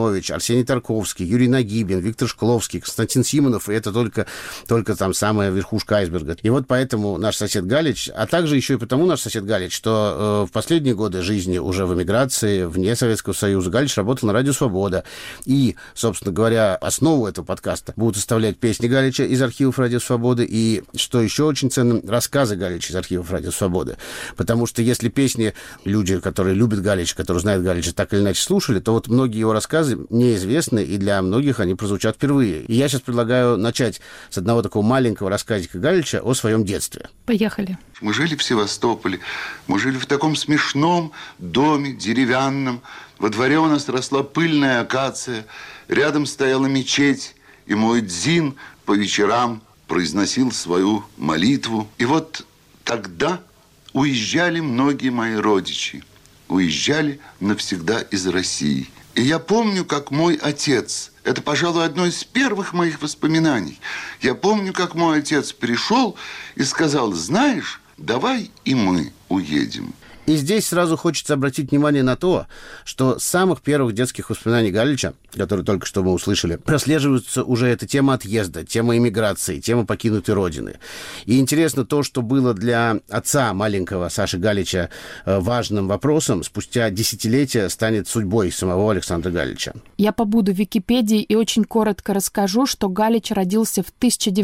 Абрамович, Арсений Тарковский, Юрий Нагибин, Виктор Шкловский, Константин Симонов, и это только там самая верхушка айсберга. И вот поэтому наш сосед Галич, а также еще и потому наш сосед Галич, что в последние годы жизни уже в эмиграции, вне Советского Союза, Галич работал на Радио Свобода. И, собственно говоря, основу этого подкаста будут составлять песни Галича из архивов Радио Свободы и, что еще очень ценно, рассказы Галича из архивов Радио Свободы. Потому что если песни люди, которые любят Галича, которые знают Галича, так или иначе слушали, то вот многие его рассказы неизвестны, и для многих они прозвучат впервые. И я сейчас предлагаю начать с одного такого маленького рассказика Галича о своем детстве. Поехали. Мы жили в Севастополе, мы жили в таком смешном доме деревянном. Во дворе у нас росла пыльная акация, рядом стояла мечеть, и мой дзин по вечерам произносил свою молитву. И вот тогда уезжали многие мои родичи, уезжали навсегда из России. И я помню, как мой отец, это, пожалуй, одно из первых моих воспоминаний, я помню, как мой отец пришел и сказал: знаешь, давай и мы уедем. И здесь сразу хочется обратить внимание на то, что с самых первых детских воспоминаний Галича, которые только что мы услышали, прослеживается уже эта тема отъезда, тема эмиграции, тема покинутой родины. И интересно то, что было для отца маленького Саши Галича важным вопросом, спустя десятилетия станет судьбой самого Александра Галича. Я побуду в Википедии и очень коротко расскажу, что Галич родился в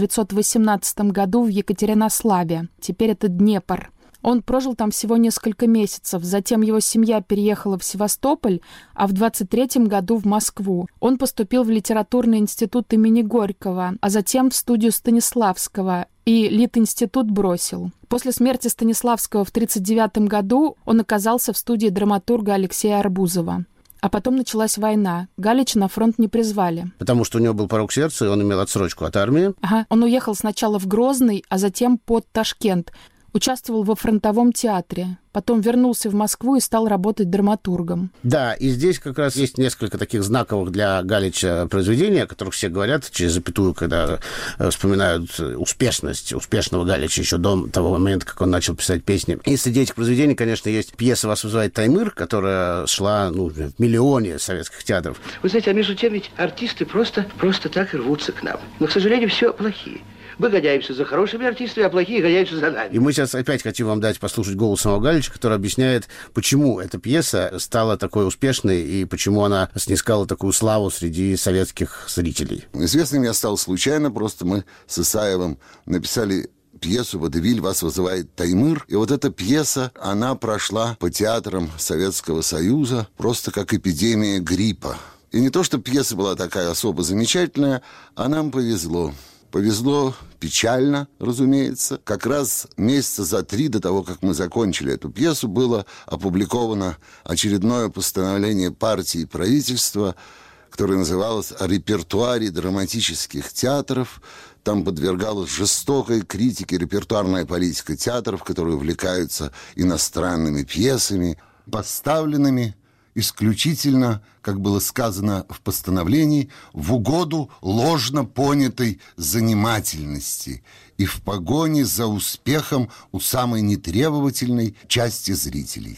1918 году в Екатеринославе. Теперь это Днепр. Он прожил там всего несколько месяцев. Затем его семья переехала в Севастополь, а в 23-м году в Москву. Он поступил в литературный институт имени Горького, а затем в студию Станиславского, и Литинститут бросил. После смерти Станиславского в 1939 году он оказался в студии драматурга Алексея Арбузова. А потом началась война. Галича на фронт не призвали. Потому что у него был порок сердца, и он имел отсрочку от армии. Ага. Он уехал сначала в Грозный, а затем под Ташкент. Участвовал во фронтовом театре. Потом вернулся в Москву и стал работать драматургом. Да, и здесь как раз есть несколько таких знаковых для Галича произведений, о которых все говорят через запятую, когда вспоминают успешность успешного Галича еще до того момента, как он начал писать песни. И среди этих произведений, конечно, есть пьеса «Вас вызывает Таймыр», которая шла в миллионе советских театров. Вы знаете, а между тем ведь артисты просто так и рвутся к нам. Но, к сожалению, все плохие. Мы гоняемся за хорошими артистами, а плохие гоняются за нами. И мы сейчас опять хотим вам дать послушать голос самого Галича, который объясняет, почему эта пьеса стала такой успешной и почему она снискала такую славу среди советских зрителей. Известным я стал случайно, просто мы с Исаевым написали пьесу «Водевиль. Вас вызывает Таймыр». И вот эта пьеса, она прошла по театрам Советского Союза просто как эпидемия гриппа. И не то, что пьеса была такая особо замечательная, а нам повезло. Повезло печально, разумеется. Как раз месяца за 3 до того, как мы закончили эту пьесу, было опубликовано очередное постановление партии и правительства, которое называлось «О репертуаре драматических театров». Там подвергалась жестокой критике репертуарная политика театров, которые увлекаются иностранными пьесами, поставленными исключительно, как было сказано в постановлении, в угоду ложно понятой занимательности и в погоне за успехом у самой нетребовательной части зрителей.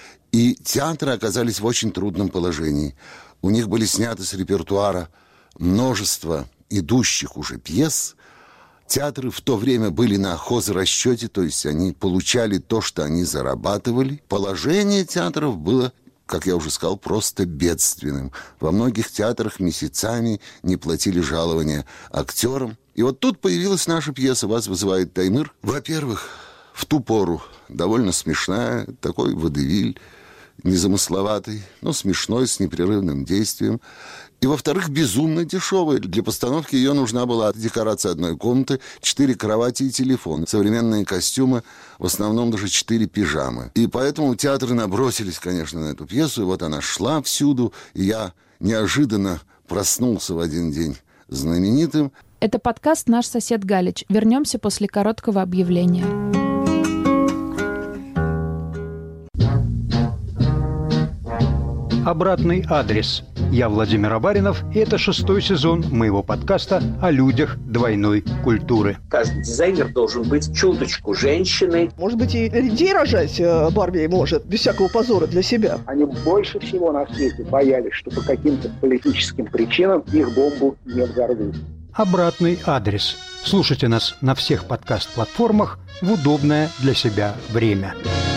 И театры оказались в очень трудном положении. У них были сняты с репертуара множество идущих уже пьес. Театры в то время были на хозрасчете, то есть они получали то, что они зарабатывали. Положение театров было, как я уже сказал, просто бедственным. Во многих театрах месяцами не платили жалования актерам. И вот тут появилась наша пьеса «Вас вызывает Таймыр». Во-первых, в ту пору довольно смешная, такой водевиль, незамысловатый, но смешной, с непрерывным действием. И, во-вторых, безумно дешевая. Для постановки ее нужна была декорация одной комнаты, 4 кровати и телефон. Современные костюмы, в основном даже 4 пижамы. И поэтому театры набросились, конечно, на эту пьесу. И вот она шла всюду. И я неожиданно проснулся в один день знаменитым. Это подкаст «Наш сосед Галич». Вернемся после короткого объявления. «Обратный адрес». Я Владимир Абаринов, и это 6-й сезон моего подкаста о людях двойной культуры. Каждый дизайнер должен быть чуточку женщиной. Может быть, и людей рожать Барби может, без всякого позора для себя. Они больше всего на свете боялись, что по каким-то политическим причинам их бомбу не взорвут. «Обратный адрес». Слушайте нас на всех подкаст-платформах в удобное для себя время.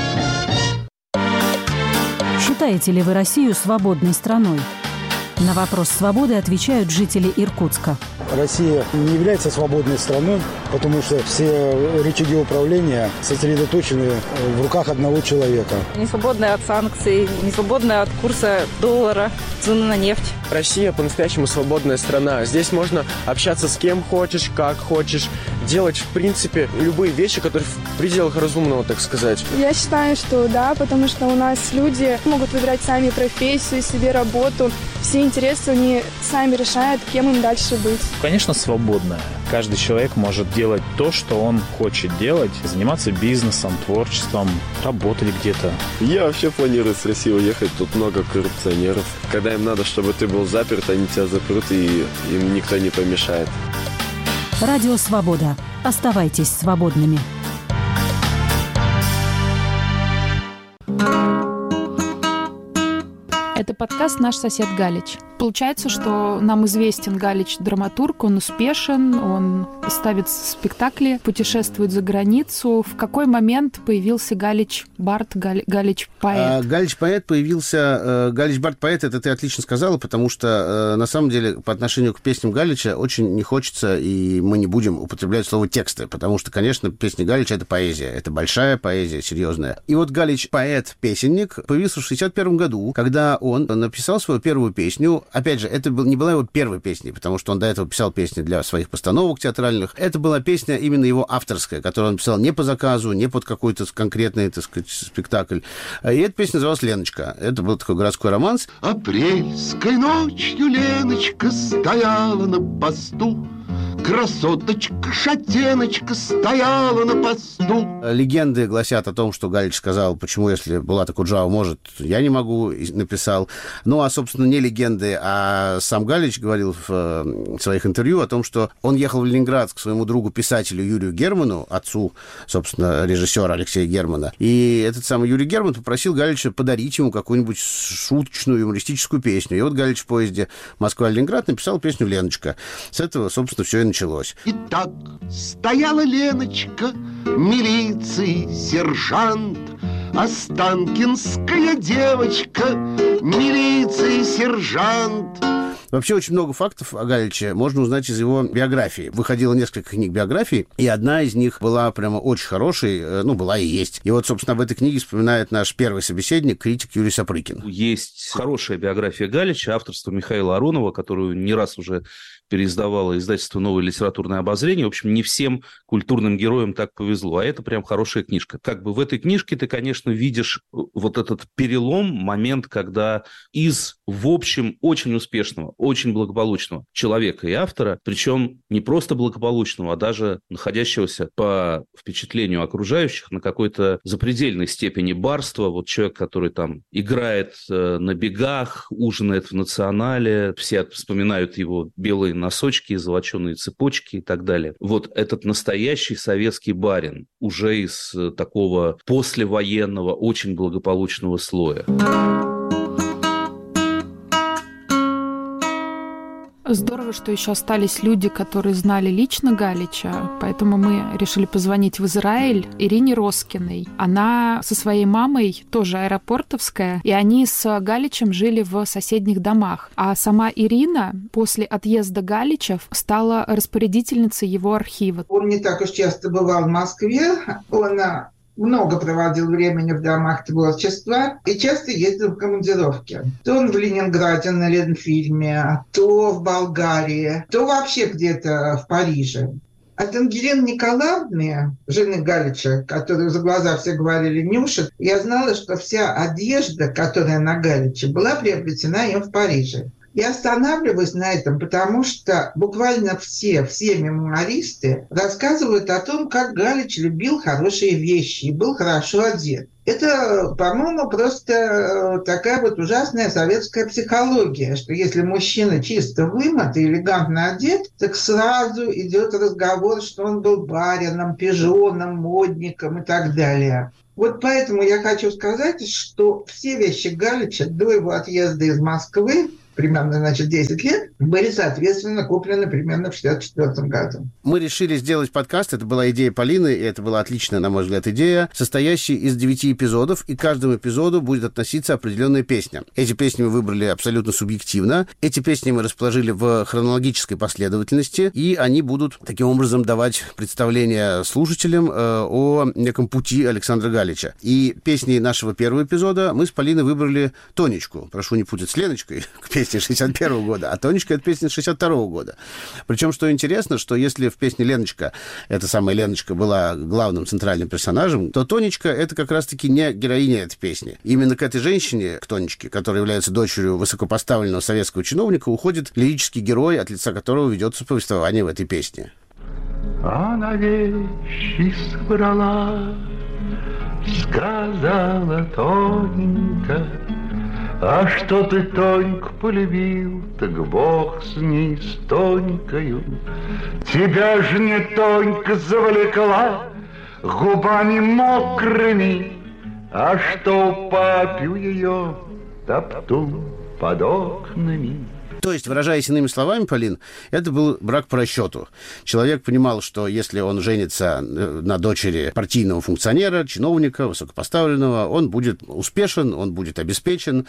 Считаете ли вы Россию свободной страной? На вопрос свободы отвечают жители Иркутска. Россия не является свободной страной, потому что все рычаги управления сосредоточены в руках одного человека. Не свободная от санкций, не свободная от курса доллара, цены на нефть. Россия по-настоящему свободная страна. Здесь можно общаться с кем хочешь, как хочешь, делать, в принципе, любые вещи, которые в пределах разумного, так сказать. Я считаю, что да, потому что у нас люди могут выбирать сами профессию, себе работу. Все интересы они сами решают, кем им дальше быть. Конечно, свободная. Каждый человек может делать то, что он хочет делать, заниматься бизнесом, творчеством, работать где-то. Я вообще планирую с России уехать, тут много коррупционеров. Когда им надо, чтобы ты был заперт, они тебя запрут, и им никто не помешает. Радио «Свобода». Оставайтесь свободными. Это подкаст «Наш сосед Галич». Получается, что нам известен Галич драматург, он успешен, он ставит спектакли, путешествует за границу. В какой момент появился Галич Бард, Галич поэт? Галич поэт появился... Галич Бард поэт, это ты отлично сказала, потому что на самом деле по отношению к песням Галича очень не хочется, и мы не будем употреблять слово тексты, потому что, конечно, песни Галича — это поэзия, это большая поэзия, серьезная. И вот Галич поэт-песенник появился в 1961 году, когда он написал свою первую песню. Опять же, это не была его первой песней, потому что он до этого писал песни для своих постановок театральных. Это была песня именно его авторская, которую он писал не по заказу, не под какой-то конкретный, так сказать, спектакль. И эта песня называлась «Леночка». Это был такой городской романс. Апрельской ночью Леночка стояла на посту, красоточка-шатеночка стояла на посту. Легенды гласят о том, что Галич сказал, почему, если Булат Акуджава может, я не могу, написал. Ну, а, собственно, не легенды, а сам Галич говорил в своих интервью о том, что он ехал в Ленинград к своему другу-писателю Юрию Герману, отцу, собственно, режиссера Алексея Германа. И этот самый Юрий Герман попросил Галича подарить ему какую-нибудь шуточную, юмористическую песню. И вот Галич в поезде Москва-Ленинград написал песню «Леночка». С этого, собственно, все и началось. Итак, стояла Леночка, милиции сержант, останкинская девочка, милиции сержант. Вообще очень много фактов о Галиче можно узнать из его биографии. Выходило несколько книг биографии, и одна из них была прямо очень хорошей, ну, была и есть. И вот, собственно, в этой книге вспоминает наш первый собеседник, критик Юрий Сапрыкин. Есть хорошая биография Галича, авторство Михаила Аронова, которую не раз уже переиздавало издательство «Новое литературное обозрение». В общем, не всем культурным героям так повезло, а это прям хорошая книжка. Как бы в этой книжке ты, конечно, видишь вот этот перелом, момент, когда из, в общем, очень успешного, очень благополучного человека и автора, причем не просто благополучного, а даже находящегося по впечатлению окружающих на какой-то запредельной степени барства, вот человек, который там играет на бегах, ужинает в «Национале», все вспоминают его белые носочки, золоченые цепочки и так далее. Вот этот настоящий советский барин, уже из такого послевоенного, очень благополучного слоя. Здорово, что еще остались люди, которые знали лично Галича, поэтому мы решили позвонить в Израиль Ирине Роскиной. Она со своей мамой, тоже аэропортовская, и они с Галичем жили в соседних домах. А сама Ирина после отъезда Галича стала распорядительницей его архива. Он не так уж часто бывал в Москве, он много проводил времени в домах творчества и часто ездил в командировки. То он в Ленинграде на Ленфильме, то в Болгарии, то вообще где-то в Париже. От Ангелины Николаевны, жены Галича, которую за глаза все говорили Нюша, я знала, что вся одежда, которая на Галиче, была приобретена им в Париже. Я останавливаюсь на этом, потому что буквально все мемуаристы рассказывают о том, как Галич любил хорошие вещи и был хорошо одет. Это, по-моему, просто такая вот ужасная советская психология, что если мужчина чисто вымыт и элегантно одет, так сразу идет разговор, что он был барином, пижоном, модником и так далее. Вот поэтому я хочу сказать, что все вещи Галича до его отъезда из Москвы, примерно, 10 лет, были, соответственно, куплены примерно в 1964 году. Мы решили сделать подкаст, это была идея Полины, и это была отличная, на мой взгляд, идея, состоящая из 9 эпизодов, и к каждому эпизоду будет относиться определенная песня. Эти песни мы выбрали абсолютно субъективно, эти песни мы расположили в хронологической последовательности, и они будут таким образом давать представление слушателям о неком пути Александра Галича. И песни нашего первого эпизода мы с Полиной выбрали «Тонечку». Прошу не путать с Леночкой, к песне 61 года, а «Тонечка» — это песня 62 года. Причем, что интересно, что если в песне «Леночка» эта самая Леночка была главным центральным персонажем, то «Тонечка» — это как раз-таки не героиня этой песни. Именно к этой женщине, к Тонечке, которая является дочерью высокопоставленного советского чиновника, уходит лирический герой, от лица которого ведется повествование в этой песне. Она вещи собрала, сказала тоненько: а что ты Тоньку полюбил, так Бог с ней, с Тонькою. Тебя ж не Тонька завлекла губами мокрыми, а что папю ее топтун под окнами. То есть, выражаясь иными словами, Полин, это был брак по расчету. Человек понимал, что если он женится на дочери партийного функционера, чиновника, высокопоставленного, он будет успешен, он будет обеспечен,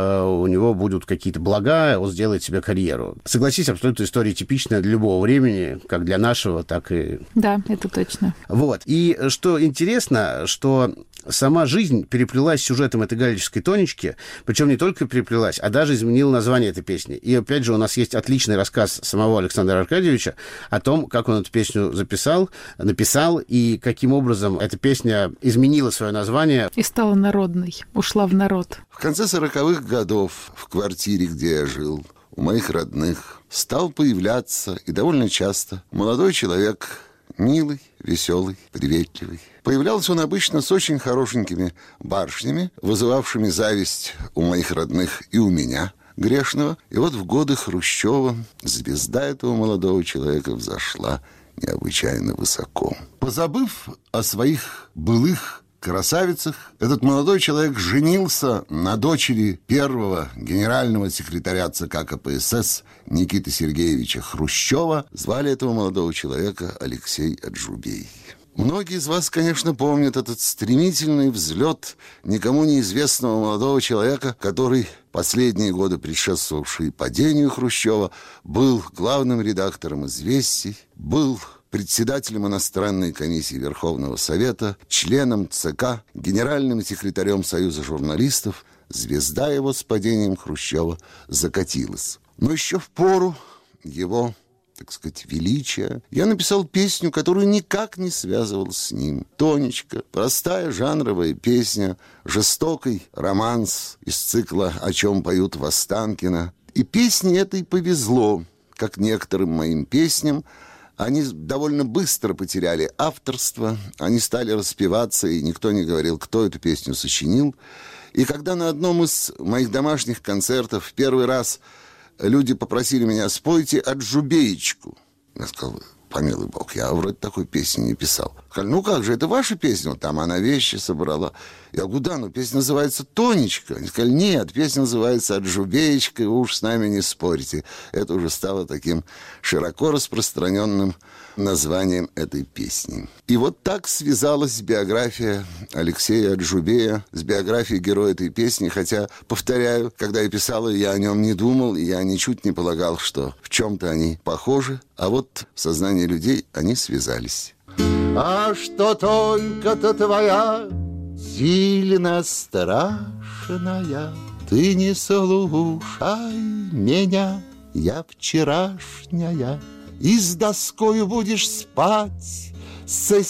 у него будут какие-то блага, он сделает себе карьеру. Согласись, абсолютно история типичная для любого времени, как для нашего, так и... Да, это точно. Вот. И что интересно, что сама жизнь переплелась с сюжетом этой галичской Тонечки, причем не только переплелась, а даже изменила название этой песни. И опять же, у нас есть отличный рассказ самого Александра Аркадьевича о том, как он эту песню написал, и каким образом эта песня изменила свое название. И стала народной, ушла в народ. В конце 40-х годов в квартире, где я жил, у моих родных, стал появляться, и довольно часто, молодой человек, милый, веселый, приветливый. Появлялся он обычно с очень хорошенькими барышнями, вызывавшими зависть у моих родных и у меня, грешного. И вот в годы Хрущева звезда этого молодого человека взошла необычайно высоко. Позабыв о своих былых красавицах, этот молодой человек женился на дочери первого генерального секретаря ЦК КПСС Никиты Сергеевича Хрущева. Звали этого молодого человека Алексей Аджубей. Многие из вас, конечно, помнят этот стремительный взлет никому неизвестного молодого человека, который последние годы, предшествовавшие падению Хрущева, был главным редактором «Известий», был председателем иностранной комиссии Верховного Совета, членом ЦК, генеральным секретарем Союза журналистов. Звезда его с падением Хрущева закатилась. Но еще в пору его, так сказать, величия, я написал песню, которую никак не связывал с ним. «Тонечка», простая жанровая песня, жестокий романс из цикла «О чем поют в Останкино». И песне этой повезло, как некоторым моим песням. Они довольно быстро потеряли авторство, они стали распеваться, и никто не говорил, кто эту песню сочинил. И когда на одном из моих домашних концертов в первый раз люди попросили меня: спойте «Аджубеечку», я сказал: помилуй бог, я вроде такой песни не писал. Сказали: ну как же, это ваша песня? Там она вещи собрала. Я говорю: да, но песня называется «Тонечка». Они сказали: нет, песня называется «Аджубеечка», вы уж с нами не спорите. Это уже стало таким широко распространенным названием этой песни. И вот так связалась биография Алексея Аджубея с биографией героя этой песни, хотя, повторяю, когда я писал ее, я о нем не думал, и я ничуть не полагал, что в чем-то они похожи, а вот в сознании людей они связались. А что Тонька-то твоя сильно страшная, ты не слушай меня, я вчерашняя. И с доскою будешь спать, со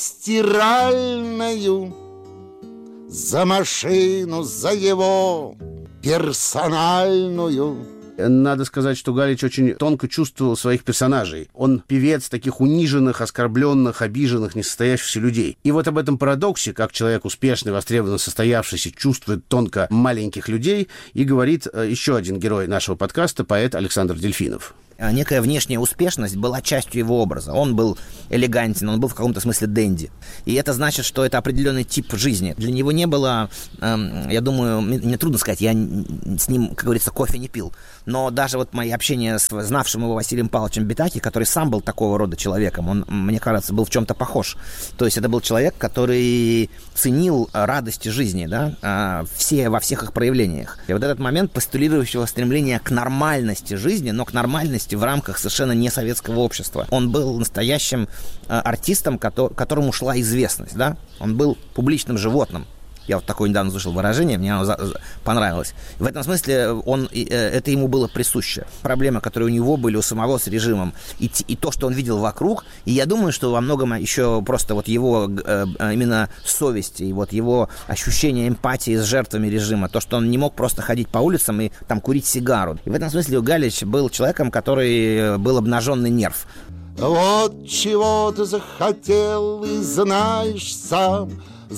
стиральною, за машину, за его персональную. Надо сказать, что Галич очень тонко чувствовал своих персонажей. Он певец таких униженных, оскорбленных, обиженных, несостоявшихся людей. И вот об этом парадоксе, как человек успешный, востребованно состоявшийся, чувствует тонко маленьких людей, и говорит еще один герой нашего подкаста, поэт Александр Дельфинов. Некая внешняя успешность была частью его образа. Он был элегантен, он был в каком-то смысле денди. И это значит, что это определенный тип жизни. Для него не было, я думаю, мне трудно сказать, я с ним, как говорится, кофе не пил. Но даже вот мои общения с знавшим его Василием Павловичем Битаки, который сам был такого рода человеком, он, мне кажется, был в чем-то похож. То есть это был человек, который ценил радости жизни, да, во всех их проявлениях. И вот этот момент постулирующего стремления к нормальности жизни, но к нормальности в рамках совершенно не советского общества. Он был настоящим артистом, которому шла известность, да? Он был публичным животным. Я вот такое недавно слышал выражение, мне оно понравилось. В этом смысле это ему было присуще. Проблемы, которые у него были, у самого с режимом, и то, что он видел вокруг, и я думаю, что во многом еще просто вот его именно совесть, и вот его ощущение эмпатии с жертвами режима, то, что он не мог просто ходить по улицам и там курить сигару. И в этом смысле Галич был человеком, который был обнаженный нерв. Вот чего ты захотел и знаешь сам,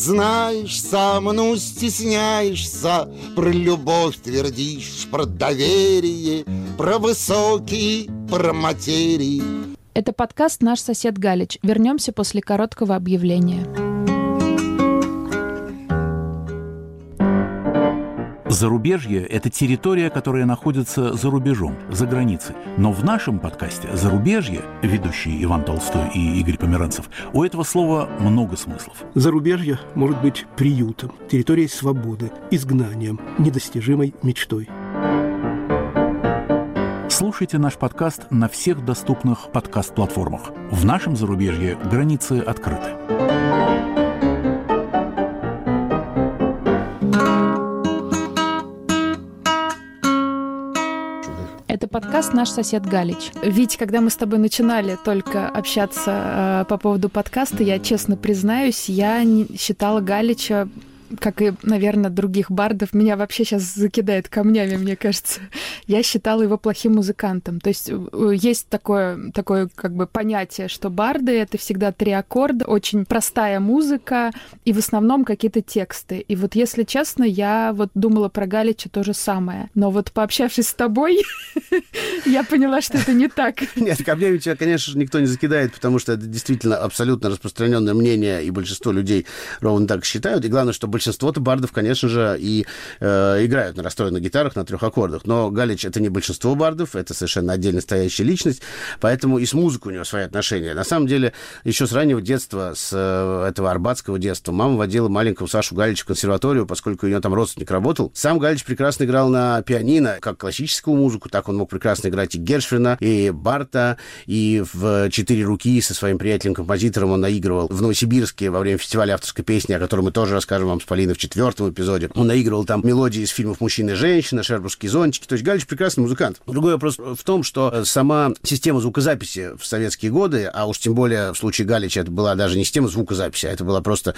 ну стесняешься, про любовь твердишь, про доверие, про высокие, про материи. Это подкаст «Наш сосед Галич». Вернемся после короткого объявления. Зарубежье – это территория, которая находится за рубежом, за границей. Но в нашем подкасте «Зарубежье», ведущие Иван Толстой и Игорь Померанцев, у этого слова много смыслов. Зарубежье может быть приютом, территорией свободы, изгнанием, недостижимой мечтой. Слушайте наш подкаст на всех доступных подкаст-платформах. В нашем зарубежье границы открыты. Это подкаст «Наш сосед Галич». Вить, когда мы с тобой начинали только общаться по поводу подкаста, я честно признаюсь, я считала Галича, как и, наверное, других бардов, меня вообще сейчас закидает камнями, мне кажется. Я считала его плохим музыкантом. То есть есть такое как бы понятие, что барды — это всегда 3 аккорда, очень простая музыка и в основном какие-то тексты. И вот, если честно, я вот думала про Галича то же самое. Но вот пообщавшись с тобой, я поняла, что это не так. Нет, камнями тебя, конечно же, никто не закидает, потому что это действительно абсолютно распространенное мнение, и большинство людей ровно так считают. И главное, что большинство-то бардов, конечно же, и играют на расстроенных гитарах на 3 аккордах. Но Галич — это не большинство бардов, это совершенно отдельно стоящая личность, поэтому и с музыкой у него свои отношения. На самом деле, еще с раннего детства, с этого арбатского детства, мама водила маленького Сашу Галича в консерваторию, поскольку у нее там родственник работал. Сам Галич прекрасно играл на пианино, как классическую музыку, так он мог прекрасно играть и Гершвина, и Барта, и в 4 руки со своим приятелем-композитором он наигрывал в Новосибирске во время фестиваля авторской песни, о котором мы тоже расскажем вам с Полиной в 4-м эпизоде. Он наигрывал там мелодии из фильмов «Мужчина и женщина», «Шербургские зонтики». То есть Галич прекрасный музыкант. Другой вопрос в том, что сама система звукозаписи в советские годы, а уж тем более в случае Галича это была даже не система звукозаписи, а это была просто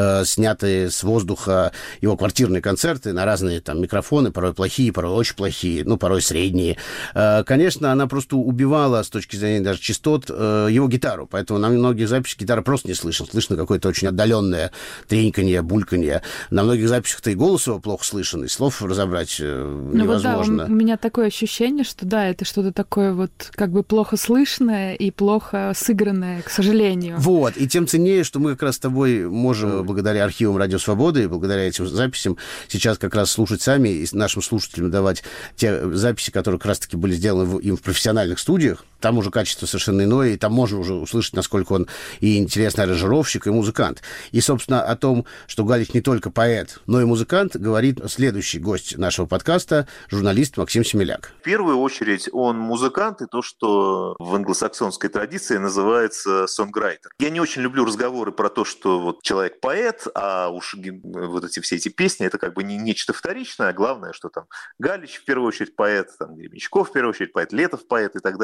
снятые с воздуха его квартирные концерты на разные там микрофоны, порой плохие, порой очень плохие, ну, порой средние. Конечно, она просто убивала с точки зрения даже частот его гитару, поэтому на многих записях гитара просто не слышно. Слышно какое-то очень отдаленное треньканье, бульканье. На многих записях-то и голос его плохо слышен, и слов разобрать невозможно. Вот да, у меня такое ощущение, что да, это что-то такое вот как бы плохо слышное и плохо сыгранное, к сожалению. Вот, и тем ценнее, что мы как раз с тобой можем, благодаря архивам Радио Свободы и благодаря этим записям, сейчас как раз слушать сами и нашим слушателям давать те записи, которые как раз-таки были сделаны им в профессиональных студиях. Там уже качество совершенно иное, и там можно уже услышать, насколько он и интересный аранжировщик, и музыкант. И, собственно, о том, что Галич не только поэт, но и музыкант, говорит следующий гость нашего подкаста, журналист Максим Семеляк. В первую очередь он музыкант, и то, что в англосаксонской традиции называется сонграйтер. Я не очень люблю разговоры про то, что вот человек поэт, а уж вот все эти песни, это как бы не нечто вторичное, а главное, что там Галич в первую очередь поэт, там Гребенщиков в первую очередь поэт, Летов поэт и так далее, и так далее.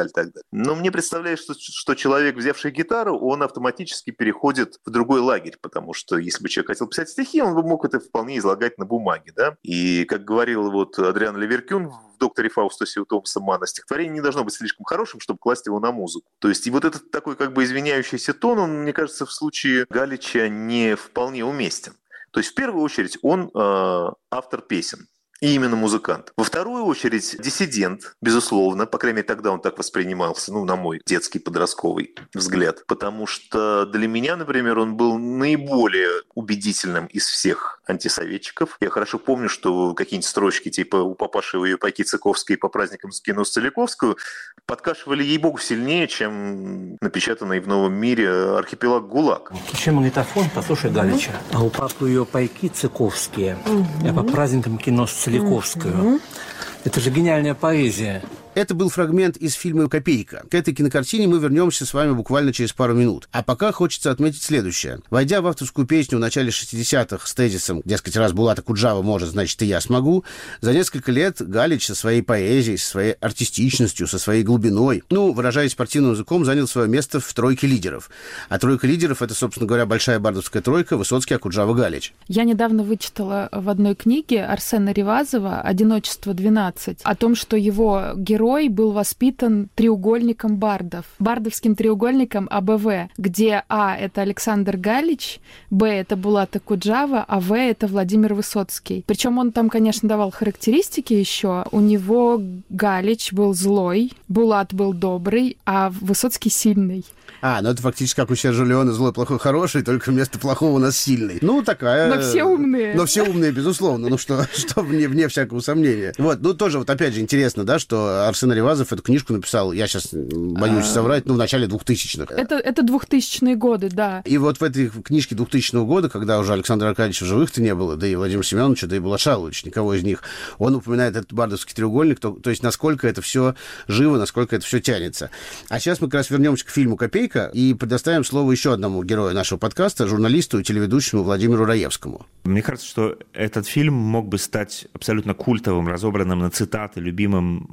далее, так далее. Но мне представляется, что человек, взявший гитару, он автоматически переходит в другой лагерь, потому что если бы человек хотел писать стихи, он бы мог это вполне излагать на бумаге, да. И, как говорил вот Адриан Леверкюн в «Докторе Фаустусе» у Томаса Манна, стихотворение не должно быть слишком хорошим, чтобы класть его на музыку. То есть и вот этот такой как бы извиняющийся тон, он, мне кажется, в случае Галича не вполне уместен. То есть в первую очередь он автор песен. И именно музыкант. Во вторую очередь диссидент, безусловно, по крайней мере тогда он так воспринимался, на мой детский подростковый взгляд, потому что для меня, например, он был наиболее убедительным из всех антисоветчиков. Я хорошо помню, что какие-нибудь строчки типа «У папаши вы пайки Цыковской по праздникам скину Целиковскую» подкашивали, ей-богу, сильнее, чем напечатанный в «Новом мире» архипелаг ГУЛАГ. Включи магнитофон, послушай Галича. А у папы ее пайки Цыковские, а по праздникам кино Целиковскую. Это же гениальная поэзия. Это был фрагмент из фильма «Копейка». К этой кинокартине мы вернемся с вами буквально через пару минут. А пока хочется отметить следующее. Войдя в авторскую песню в начале 60-х с тезисом, дескать, раз Булат Акуджава может, значит, и я смогу, за несколько лет Галич со своей поэзией, со своей артистичностью, со своей глубиной, выражаясь спортивным языком, занял свое место в тройке лидеров. А тройка лидеров — это, собственно говоря, большая бардовская тройка Высоцкий, Акуджава, Галич. Я недавно вычитала в одной книге Арсена Ревазова «Одиночество 12» о том, что его герой был воспитан треугольником бардов. Бардовским треугольником АБВ, где А — это Александр Галич, Б — это Булат Акуджава, а В — это Владимир Высоцкий. Причем он там, конечно, давал характеристики еще. У него Галич был злой, Булат был добрый, а Высоцкий сильный. Это фактически как у Сержа Леоне «Злой, плохой, хороший», только вместо плохого у нас сильный. Такая... Но все умные. Но все умные, безусловно. Что вне всякого сомнения. Тоже опять же интересно, да, что Арсен Ревазов эту книжку написал, я сейчас боюсь соврать, в начале 2000-х. Это 2000-е годы, да. И вот в этой книжке 2000 года, когда уже Александра Аркадьевича в живых-то не было, да и Владимира Семеновича, да и Булат Шалович, никого из них, он упоминает этот бардовский треугольник, то есть насколько это все живо, насколько это все тянется. А сейчас мы как раз вернемся к фильму «Копейка» и предоставим слово еще одному герою нашего подкаста, журналисту и телеведущему Владимиру Раевскому. Мне кажется, что этот фильм мог бы стать абсолютно культовым, разобранным на цитаты, любимым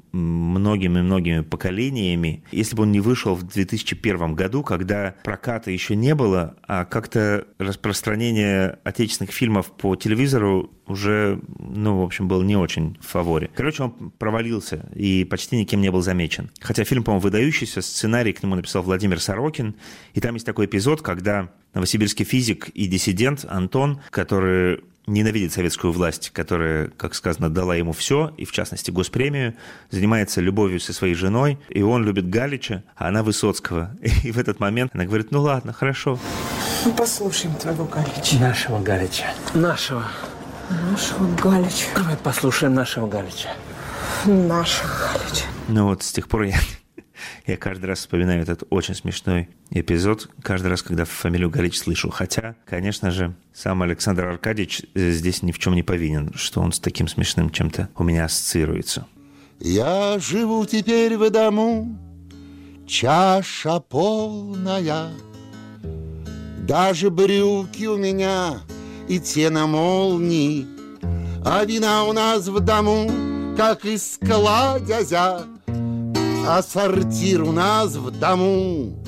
многими поколениями, если бы он не вышел в 2001 году, когда проката еще не было, а как-то распространение отечественных фильмов по телевизору уже, в общем, был не очень в фаворе. Короче, он провалился и почти никем не был замечен. Хотя фильм, по-моему, выдающийся, сценарий к нему написал Владимир Сорокин, и там есть такой эпизод, когда новосибирский физик и диссидент Антон, который ненавидит советскую власть, которая, как сказано, дала ему все, и в частности госпремию, занимается любовью со своей женой, и он любит Галича, а она Высоцкого. И в этот момент она говорит: ладно, хорошо. Послушаем твоего Галича. Нашего Галича. Нашего Галича. Давай послушаем нашего Галича. Нашего Галича. С тех пор я каждый раз вспоминаю этот очень смешной эпизод, каждый раз, когда фамилию Галич слышу. Хотя, конечно же, сам Александр Аркадьевич здесь ни в чем не повинен, что он с таким смешным чем-то у меня ассоциируется. Я живу теперь в дому, чаша полная, даже брюки у меня и те на молнии, а вина у нас в дому, как из кладезя, а сортир у нас в дому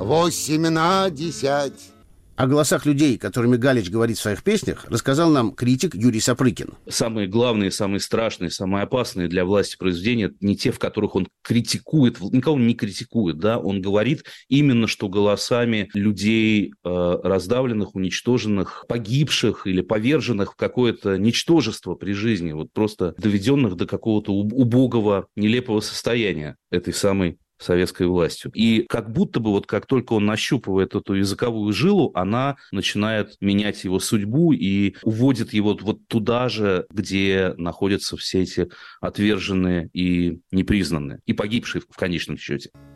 8/10. О голосах людей, которыми Галич говорит в своих песнях, рассказал нам критик Юрий Сапрыкин. Самые главные, самые страшные, самые опасные для власти произведения не те, в которых он критикует, никого не критикует, да, он говорит именно, что голосами людей, раздавленных, уничтоженных, погибших или поверженных в какое-то ничтожество при жизни, просто доведенных до какого-то убогого, нелепого состояния этой самой советской властью. И как будто бы как только он нащупывает эту языковую жилу, она начинает менять его судьбу и уводит его туда же, где находятся все эти отверженные и непризнанные, и погибшие в конечном счете.